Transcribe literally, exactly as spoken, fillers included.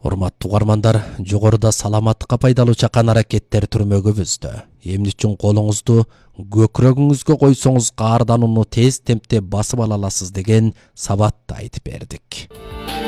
Урматтуу угармандар, жогоруда саламаттыкка пайдалуу чакан аракеттер түрмөгүбүздө. Эмне үчүн колуңузду көкүрөгүңүзгө койсоңуз каардан уну тез темпте басып ала аласыз деген сабатты айтып бердик.